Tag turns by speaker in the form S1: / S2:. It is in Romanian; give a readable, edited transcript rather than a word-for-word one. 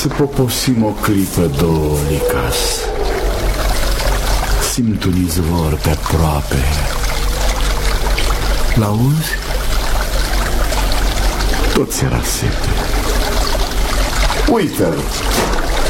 S1: să poposim o clipă, două, Licas. Simt un izvor pe aproape. L-auzi? Tot ți era sete. Uite-l!